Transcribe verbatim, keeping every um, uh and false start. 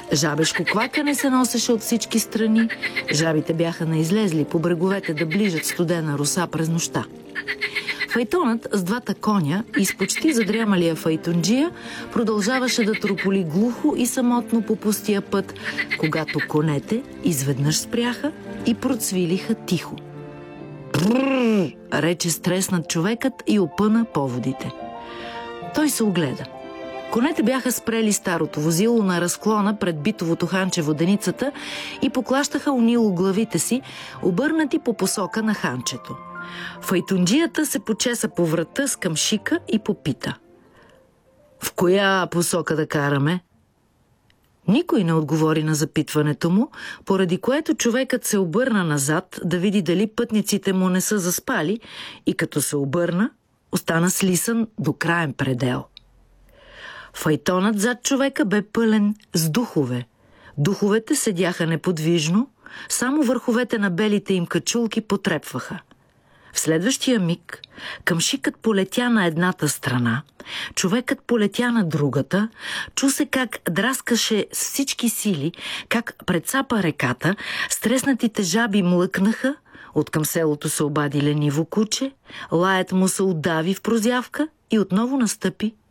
Жабешко квакане се носеше от всички страни. Жабите бяха наизлезли по бреговете да ближат студена роса през нощта. Файтонът с двата коня и с почти задрямалия файтонджия продължаваше да трополи глухо и самотно по пустия път, когато конете изведнъж спряха и процвилиха тихо. «Брррр!» рече стреснат човекът и опъна поводите. Той се огледа. Конете бяха спрели старото возило на разклона пред битовото ханче воденицата и поклащаха унило главите си, обърнати по посока на ханчето. Файтонджията се почеса по врата с камшика и попита: «В коя посока да караме?» Никой не отговори на запитването му, поради което човекът се обърна назад да види дали пътниците му не са заспали и като се обърна, остана слисан до краен предел. Файтонът зад човека бе пълен с духове. Духовете седяха неподвижно, само върховете на белите им качулки потрепваха. В следващия миг камшикът полетя на едната страна, човекът полетя на другата, чу се как драскаше с всички сили, как прецапа реката, стреснатите жаби млъкнаха, откъм селото се обади лениво куче, лаят му се удави в прозявка и отново настъпи